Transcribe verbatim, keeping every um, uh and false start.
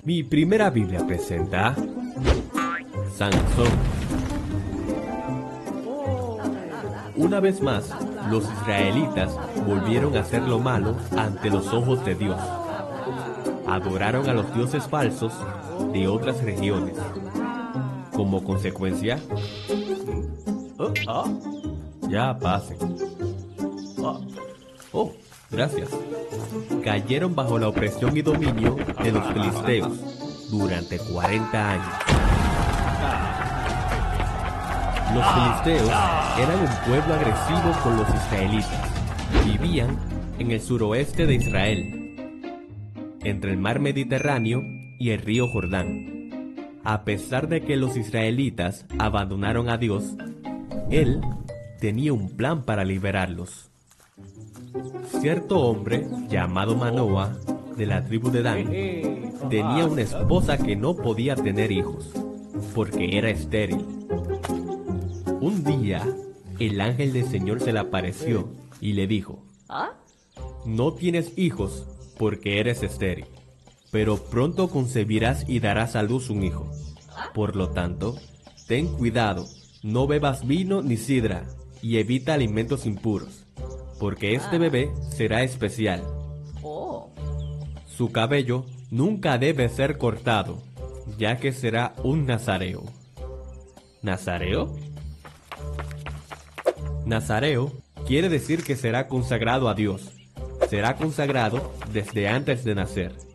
Mi primera Biblia presenta Sansón. Una vez más, los israelitas volvieron a hacer lo malo ante los ojos de Dios. Adoraron a los dioses falsos de otras regiones. Como consecuencia, oh, oh, ya pasen. Oh, oh, gracias. Cayeron bajo la opresión y dominio de los filisteos durante cuarenta años. Los filisteos eran un pueblo agresivo con los israelitas. Vivían en el suroeste de Israel, entre el mar Mediterráneo y el río Jordán. A pesar de que los israelitas abandonaron a Dios, Él tenía un plan para liberarlos. Cierto hombre, llamado Manoa, de la tribu de Dan, tenía una esposa que no podía tener hijos, porque era estéril. Un día, el ángel del Señor se le apareció y le dijo: no tienes hijos porque eres estéril, pero pronto concebirás y darás a luz un hijo. Por lo tanto, ten cuidado, no bebas vino ni sidra, y evita alimentos impuros, porque este bebé será especial. Su cabello nunca debe ser cortado, ya que será un nazareo. ¿Nazareo? Nazareo quiere decir que será consagrado a Dios. Será consagrado desde antes de nacer.